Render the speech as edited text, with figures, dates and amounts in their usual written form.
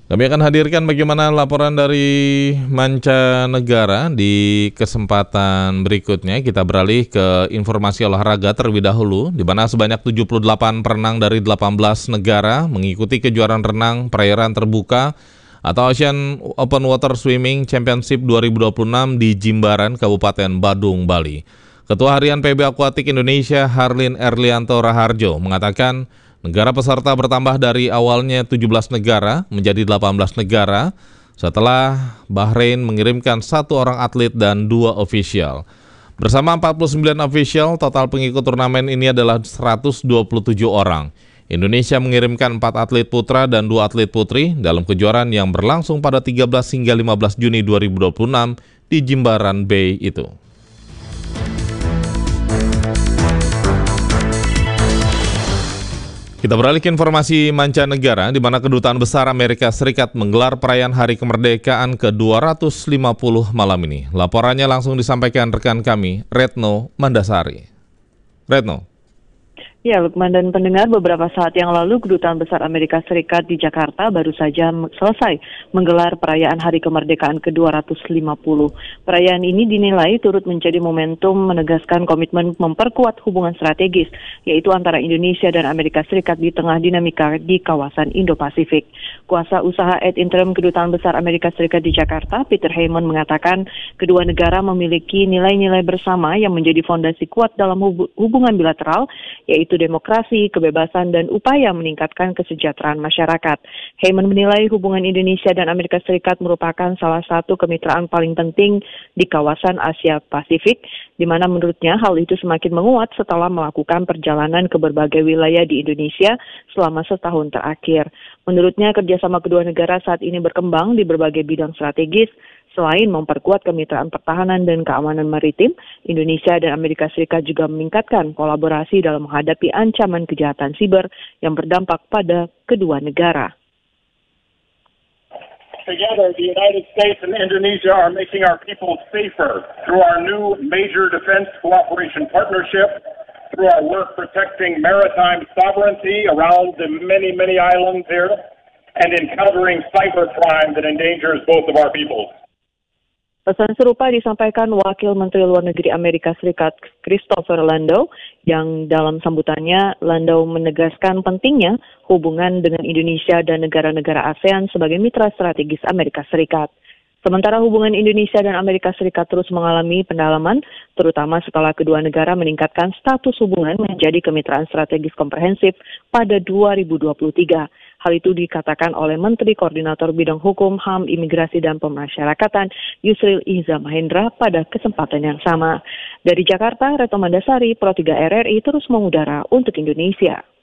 Kami akan hadirkan bagaimana laporan dari mancanegara di kesempatan berikutnya. Kita beralih ke informasi olahraga terlebih dahulu, di mana sebanyak 78 perenang dari 18 negara mengikuti kejuaraan renang perairan terbuka atau Asian Open Water Swimming Championship 2026 di Jimbaran, Kabupaten Badung, Bali. Ketua Harian PB Aquatic Indonesia, Harlin Erlianto Raharjo, mengatakan negara peserta bertambah dari awalnya 17 negara menjadi 18 negara setelah Bahrain mengirimkan 1 orang atlet dan 2 ofisial. Bersama 49 ofisial, total pengikut turnamen ini adalah 127 orang. Indonesia mengirimkan 4 atlet putra dan 2 atlet putri dalam kejuaraan yang berlangsung pada 13 hingga 15 Juni 2026 di Jimbaran Bay itu. Kita beralih ke informasi mancanegara, di mana Kedutaan Besar Amerika Serikat menggelar perayaan Hari Kemerdekaan ke-250 malam ini. Laporannya langsung disampaikan rekan kami, Retno Mandasari. Retno. Ya, Lukman dan pendengar, beberapa saat yang lalu Kedutaan Besar Amerika Serikat di Jakarta baru saja selesai menggelar perayaan Hari Kemerdekaan ke-250. Perayaan ini dinilai turut menjadi momentum menegaskan komitmen memperkuat hubungan strategis, yaitu antara Indonesia dan Amerika Serikat di tengah dinamika di kawasan Indo-Pasifik. Kuasa usaha ad interim Kedutaan Besar Amerika Serikat di Jakarta, Peter Heyman, mengatakan kedua negara memiliki nilai-nilai bersama yang menjadi fondasi kuat dalam hubungan bilateral, yaitu demokrasi, kebebasan, dan upaya meningkatkan kesejahteraan masyarakat. Heyman menilai hubungan Indonesia dan Amerika Serikat merupakan salah satu kemitraan paling penting di kawasan Asia Pasifik, di mana menurutnya hal itu semakin menguat setelah melakukan perjalanan ke berbagai wilayah di Indonesia selama setahun terakhir. Menurutnya, kerjasama kedua negara saat ini berkembang di berbagai bidang strategis. Selain memperkuat kemitraan pertahanan dan keamanan maritim, Indonesia dan Amerika Serikat juga meningkatkan kolaborasi dalam menghadapi ancaman kejahatan siber yang berdampak pada kedua negara. Together, the United States and Indonesia are making our people safer through our new major defense cooperation partnership, through our work protecting maritime sovereignty around the many, many islands here, and in countering cybercrime that endangers both of our peoples. Pesan serupa disampaikan Wakil Menteri Luar Negeri Amerika Serikat Christopher Landau, yang dalam sambutannya Landau menegaskan pentingnya hubungan dengan Indonesia dan negara-negara ASEAN sebagai mitra strategis Amerika Serikat. Sementara hubungan Indonesia dan Amerika Serikat terus mengalami pendalaman, terutama setelah kedua negara meningkatkan status hubungan menjadi kemitraan strategis komprehensif pada 2023. Hal itu dikatakan oleh Menteri Koordinator Bidang Hukum, HAM, Imigrasi, dan Pemasyarakatan Yusril Iza Mahendra pada kesempatan yang sama. Dari Jakarta, Retno Mandasari, Pro 3 RRI terus mengudara untuk Indonesia.